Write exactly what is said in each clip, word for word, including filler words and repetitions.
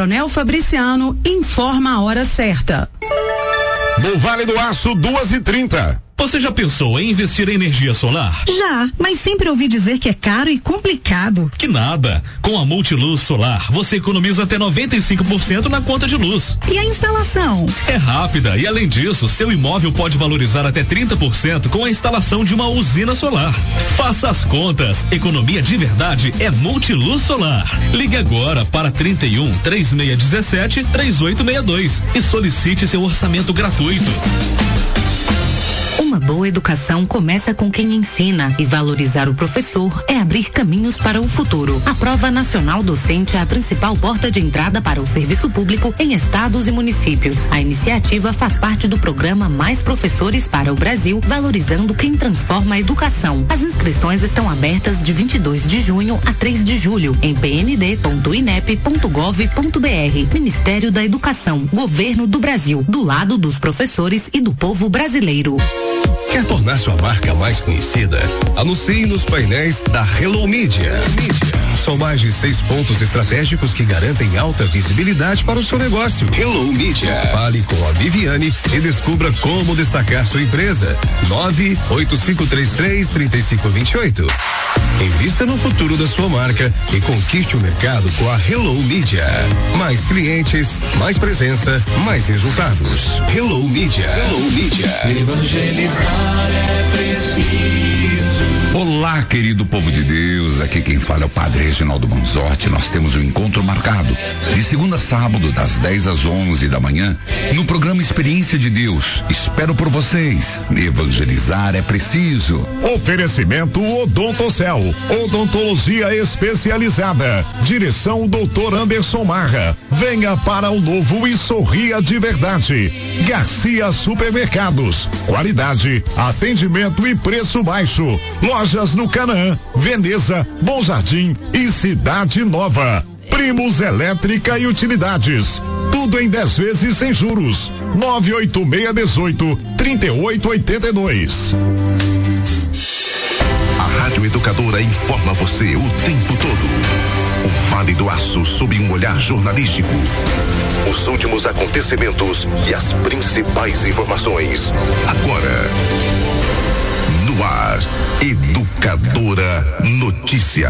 Coronel Fabriciano informa a hora certa. No Vale do Aço, duas e trinta. Você já pensou em investir em energia solar? Já, mas sempre ouvi dizer que é caro e complicado. Que nada. Com a Multiluz Solar, você economiza até noventa e cinco por cento na conta de luz. E a instalação? É rápida e, além disso, seu imóvel pode valorizar até trinta por cento com a instalação de uma usina solar. Faça as contas. Economia de verdade é Multiluz Solar. Ligue agora para trinta e um, três seis um sete, três oito seis dois e solicite seu orçamento gratuito. Uma boa educação começa com quem ensina, e valorizar o professor é abrir caminhos para o futuro. A Prova Nacional Docente é a principal porta de entrada para o serviço público em estados e municípios. A iniciativa faz parte do programa Mais Professores para o Brasil, valorizando quem transforma a educação. As inscrições estão abertas de vinte e dois de junho a três de julho em p n d ponto i n e p ponto gov ponto b r. Ministério da Educação, Governo do Brasil, do lado dos professores e do povo brasileiro. Quer tornar sua marca mais conhecida? Anuncie nos painéis da Hello Media. São mais de seis pontos estratégicos que garantem alta visibilidade para o seu negócio. Hello Media. Fale com a Viviane e descubra como destacar sua empresa. nove oito cinco três três, três cinco dois oito. Invista no futuro da sua marca e conquiste o mercado com a Hello Media. Mais clientes, mais presença, mais resultados. Hello Media. Hello Media. Evangelizar é preciso. Olá, querido povo de Deus, aqui quem fala é o Padre Reginaldo Manzotti. Nós temos um encontro marcado de segunda a sábado, das dez às onze da manhã, no programa Experiência de Deus. Espero por vocês. Evangelizar é preciso. Oferecimento Odontocel, odontologia especializada. Direção doutor Anderson Marra. Venha para o novo e sorria de verdade. Garcia Supermercados, qualidade, atendimento e preço baixo. Lojas no Canaã, Veneza, Bom Jardim e Cidade Nova. Primos Elétrica e Utilidades. Tudo em dez vezes sem juros. nove oito seis um oito, três oito oito dois. A Rádio Educadora informa você o tempo todo. O Vale do Aço sob um olhar jornalístico. Os últimos acontecimentos e as principais informações. Agora, no ar, Educadora Notícia.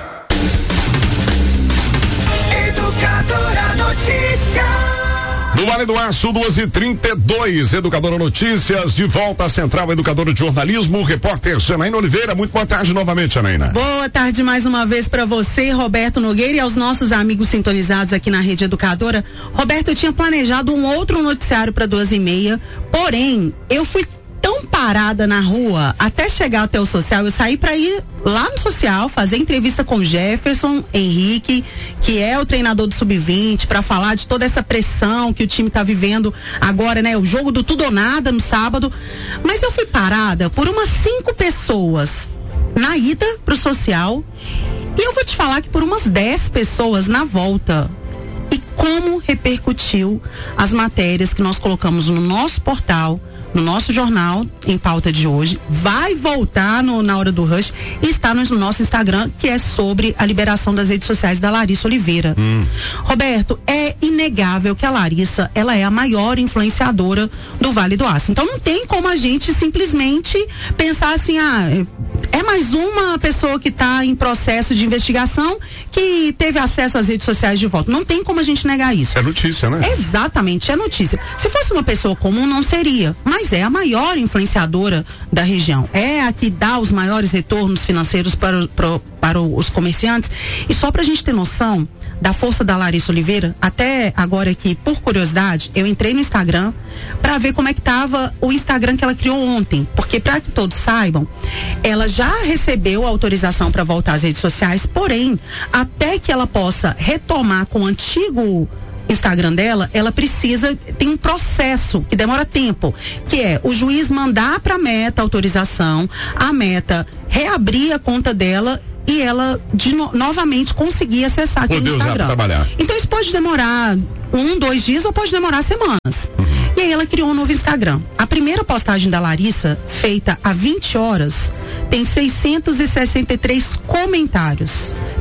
Educadora Notícia. No Vale do Aço, duas e trinta e dois, Educadora Notícias, de volta à Central Educadora de Jornalismo, repórter Janaína Oliveira. Muito boa tarde novamente, Janaína. Boa tarde mais uma vez para você, Roberto Nogueira, e aos nossos amigos sintonizados aqui na Rede Educadora. Roberto, eu tinha planejado um outro noticiário para duas e meia, porém, eu fui tão parada na rua até chegar até o social. Eu saí para ir lá no social fazer entrevista com Jefferson Henrique, que é o treinador do sub vinte, para falar de toda essa pressão que o time tá vivendo agora, né? O jogo do tudo ou nada no sábado. Mas eu fui parada por umas cinco pessoas na ida pro social, e eu vou te falar que por umas dez pessoas na volta. E como repercutiu as matérias que nós colocamos no nosso portal, no nosso jornal em pauta de hoje, vai voltar no, na hora do rush, e está no nosso Instagram, que é sobre a liberação das redes sociais da Larissa Oliveira. Hum. Roberto, é inegável que a Larissa, ela é a maior influenciadora do Vale do Aço. Então não tem como a gente simplesmente pensar assim, ah, é mais uma pessoa que está em processo de investigação que teve acesso às redes sociais de volta. Não tem como a gente negar isso. É notícia, né? Exatamente, é notícia. Se fosse uma pessoa comum, não seria. Mas é a maior influenciadora da região. É a que dá os maiores retornos financeiros para, para, para os comerciantes. E só pra gente ter noção da força da Larissa Oliveira, até agora aqui, por curiosidade, eu entrei no Instagram para ver como é que tava o Instagram que ela criou ontem, porque para que todos saibam, ela já recebeu a autorização para voltar às redes sociais, porém, até que ela possa retomar com o antigo Instagram dela, ela precisa, tem um processo que demora tempo, que é o juiz mandar para a Meta autorização, a Meta reabrir a conta dela e ela de no, novamente conseguir acessar aquele Instagram. Então isso pode demorar um, dois dias ou pode demorar semanas. Uhum. E aí ela criou um novo Instagram. A primeira postagem da Larissa, feita há vinte horas, tem seiscentos e sessenta e três comentários.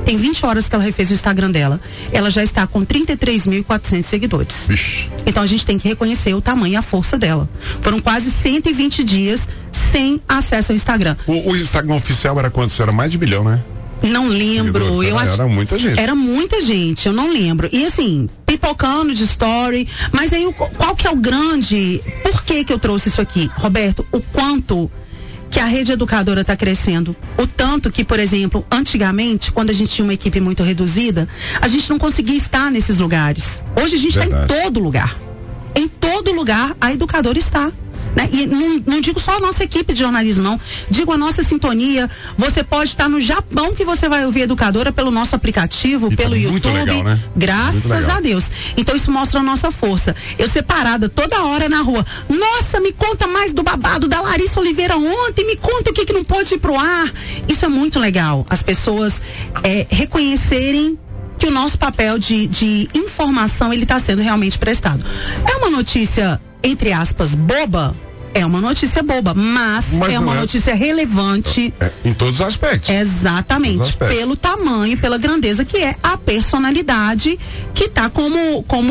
Tem vinte horas que ela refez o Instagram dela. Ela já está com trinta e três mil e quatrocentos seguidores. Vixe. Então a gente tem que reconhecer o tamanho e a força dela. Foram quase cento e vinte dias sem acesso ao Instagram. O, o Instagram oficial era quanto? Era mais de milhão, né? Não lembro. Eu era, acho, era muita gente. Era muita gente, eu não lembro. E assim, pipocando de story. Mas aí, qual que é o grande... Por que que eu trouxe isso aqui? Roberto, o quanto que a rede educadora está crescendo. O tanto que, por exemplo, antigamente, quando a gente tinha uma equipe muito reduzida, a gente não conseguia estar nesses lugares. Hoje a gente está em todo lugar. Em todo lugar a educadora está. Né? E não, não digo só a nossa equipe de jornalismo, não. Digo a nossa sintonia. Você pode estar no Japão, que você vai ouvir a educadora pelo nosso aplicativo, e pelo tá YouTube. Muito legal, né? Graças a Deus. Então isso mostra a nossa força. Eu separada toda hora na rua. Nossa, me conta mais do babado da Larissa Oliveira ontem. Me conta o que, que não pode ir pro ar. Isso é muito legal. As pessoas é, reconhecerem que o nosso papel de, de informação ele está sendo realmente prestado. É uma notícia, entre aspas, boba? É uma notícia boba, mas, mas é uma é. notícia relevante. É, em todos os aspectos. Exatamente. Todos os aspectos. Pelo tamanho, pela grandeza que é a personalidade que está como, como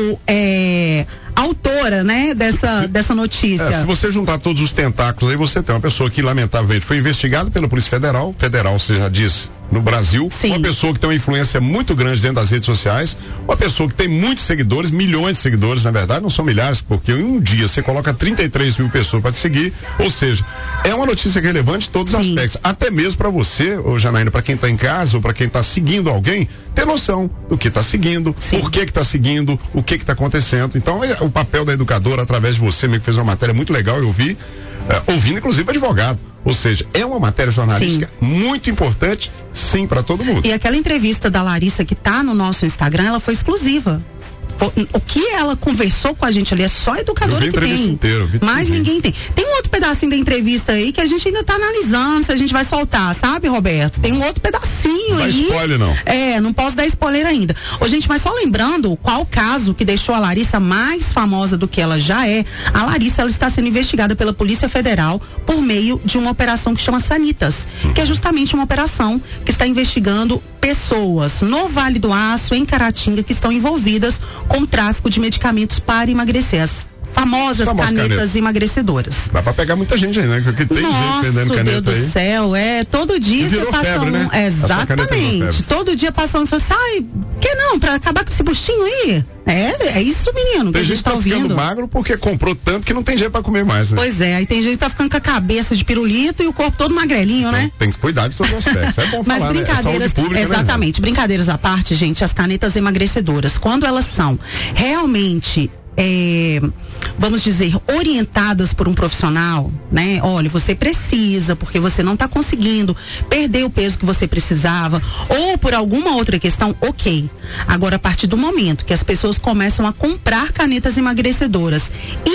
é, autora, né, dessa, se, dessa notícia. É, se você juntar todos os tentáculos aí, você tem uma pessoa que lamentavelmente foi investigada pela Polícia Federal, federal, você já disse, no Brasil, Sim. uma pessoa que tem uma influência muito grande dentro das redes sociais, uma pessoa que tem muitos seguidores, milhões de seguidores, na verdade, não são milhares, porque em um dia você coloca trinta e três mil pessoas para te seguir, ou seja, é uma notícia relevante em todos os Sim. aspectos, até mesmo para você, ô Janaína, para quem está em casa ou para quem está seguindo alguém, ter noção do que está seguindo, Sim. por que que está seguindo, o que que está acontecendo. Então, é o papel da educadora, através de você, que fez uma matéria muito legal, eu vi, uh, ouvindo inclusive advogado. Ou seja, é uma matéria jornalística sim. muito importante, sim, para todo mundo. E aquela entrevista da Larissa que tá no nosso Instagram, ela foi exclusiva. O que ela conversou com a gente ali é só a educadora eu vi que tem. Inteiro, vi mas ninguém tem. Tem um outro pedacinho da entrevista aí que a gente ainda tá analisando se a gente vai soltar, sabe, Roberto? Tem um outro pedacinho não aí. Não dá spoiler, não. É, não posso dar spoiler ainda. Ô, gente, mas só lembrando qual caso que deixou a Larissa mais famosa do que ela já é. A Larissa, ela está sendo investigada pela Polícia Federal por meio de uma operação que chama Sanitas, hum. que é justamente uma operação que está investigando pessoas no Vale do Aço, em Caratinga, que estão envolvidas com o tráfico de medicamentos para emagrecer. As famosas canetas, canetas emagrecedoras. Dá pra pegar muita gente aí, né? Porque tem Nossa, gente vendendo caneta Deus aí. do céu, é, todo dia você passa febre, um, né? exatamente, todo dia passa um e fala assim, ai, que não, pra acabar com esse buchinho aí? É, é isso, menino, que tem a gente gente tá que tá ouvindo. ficando magro porque comprou tanto que não tem jeito pra comer mais, né? Pois é, aí tem gente que tá ficando com a cabeça de pirulito e o corpo todo magrelinho, então, né? Tem que cuidar de todos os aspectos, é bom Mas falar, brincadeiras, né? É saúde pública, exatamente, né? Brincadeiras à parte, gente, as canetas emagrecedoras, quando elas são realmente É, vamos dizer, orientadas por um profissional, né? Olha, você precisa, porque você não está conseguindo perder o peso que você precisava, ou por alguma outra questão, ok. Agora, a partir do momento que as pessoas começam a comprar canetas emagrecedoras,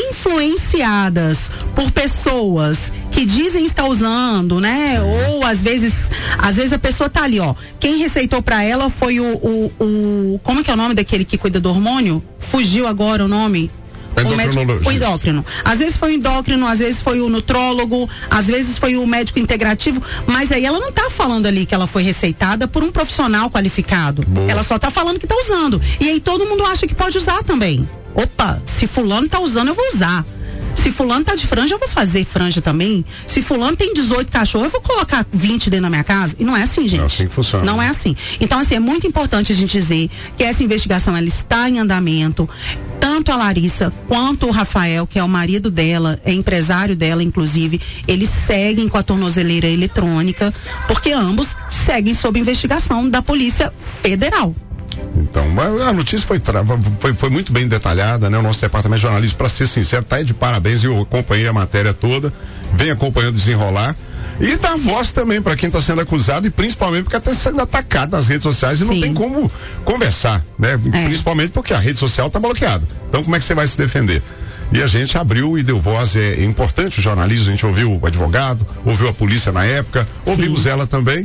influenciadas por pessoas que dizem estar usando, né? Ou às vezes, às vezes a pessoa tá ali, ó. Quem receitou para ela foi o, o, o, como é que é o nome daquele que cuida do hormônio? Fugiu agora o nome. O, médico, o endócrino. Às vezes foi o endócrino, às vezes foi o nutrólogo, às vezes foi o médico integrativo, mas aí ela não tá falando ali que ela foi receitada por um profissional qualificado. Boa. Ela só tá falando que tá usando. E aí todo mundo acha que pode usar também. Opa, se fulano tá usando, eu vou usar. Se fulano tá de franja, eu vou fazer franja também. Se fulano tem dezoito cachorros, eu vou colocar vinte dentro da minha casa. E não é assim, gente. Não é assim que funciona. Não é assim. Então, assim, é muito importante a gente dizer que essa investigação, ela está em andamento. Tanto a Larissa quanto o Rafael, que é o marido dela, é empresário dela, inclusive, eles seguem com a tornozeleira eletrônica, porque ambos seguem sob investigação da Polícia Federal. Então, a notícia foi, foi, foi muito bem detalhada, né? O nosso departamento de jornalismo, para ser sincero, tá aí de parabéns. Eu acompanhei a matéria toda, venho acompanhando o desenrolar e dá voz também para quem está sendo acusado, e principalmente porque está sendo atacado nas redes sociais e Sim. não tem como conversar, né? É. Principalmente porque a rede social está bloqueada. Então, como é que você vai se defender? E a gente abriu e deu voz. É, é importante o jornalismo, a gente ouviu o advogado, ouviu a polícia na época, ouvimos Sim. ela também.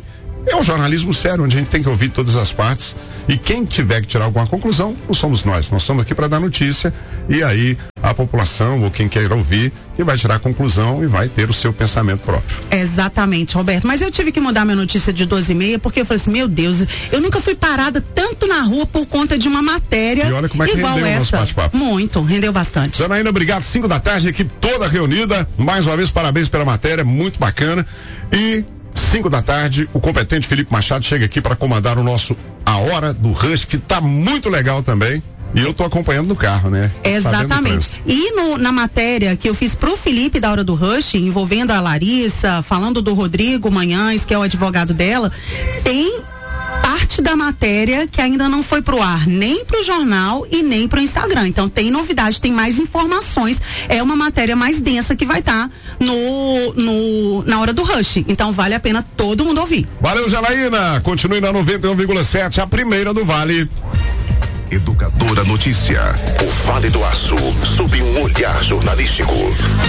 é um jornalismo sério, onde a gente tem que ouvir todas as partes. E quem tiver que tirar alguma conclusão, não somos nós. Nós estamos aqui para dar notícia. E aí a população, ou quem queira ouvir, que vai tirar a conclusão e vai ter o seu pensamento próprio. Exatamente, Roberto. Mas eu tive que mudar minha notícia de doze e meia, porque eu falei assim, meu Deus, eu nunca fui parada tanto na rua por conta de uma matéria e olha como é que igual rendeu essa. O nosso bate-papo. Muito, rendeu bastante. Janaína, obrigado. Cinco da tarde, equipe toda reunida. Mais uma vez, parabéns pela matéria, muito bacana. E cinco da tarde, o competente Felipe Machado chega aqui para comandar o nosso A Hora do Rush, que tá muito legal também. E eu tô acompanhando no carro, né? Exatamente. E no, na matéria que eu fiz pro Felipe da Hora do Rush, envolvendo a Larissa, falando do Rodrigo Manhães, que é o advogado dela, tem parte da matéria que ainda não foi pro ar, nem pro jornal e nem pro Instagram. Então tem novidade, tem mais informações. É uma matéria mais densa que vai estar tá no, no, na Hora do Rush. Então vale a pena todo mundo ouvir. Valeu, Janaína. Continue na noventa e um vírgula sete, a primeira do Vale. Educadora Notícia. O Vale do Aço, sob um olhar jornalístico.